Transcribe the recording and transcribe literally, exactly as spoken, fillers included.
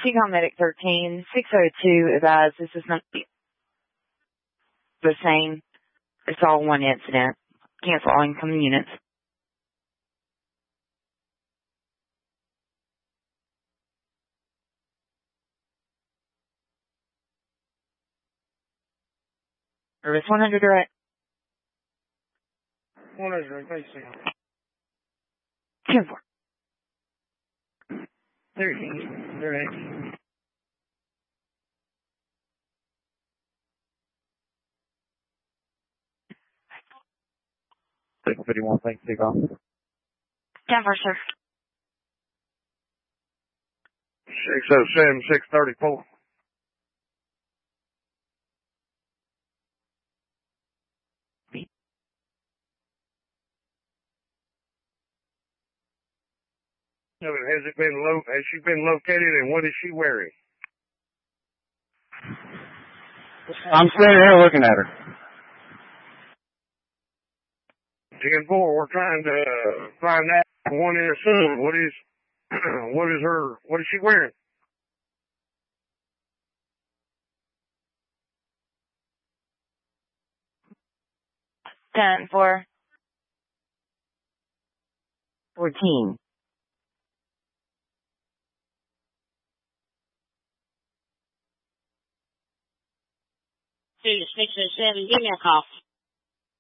T-Com Medic thirteen, six oh two advised this is not the same. It's all one incident. Cancel all incoming units. Service one hundred direct. one hundred direct, thanks, ten four. thirteen direct. six fifty-one, thanks, T-Com. ten four, sir. six oh seven, six thirty-four. Has it been lo- has she been located, and what is she wearing? I'm standing here looking at her. ten four, we're trying to uh, find out one in her son. What is, what is her, what is she wearing? ten four. fourteen. Two six oh seven, give me a call.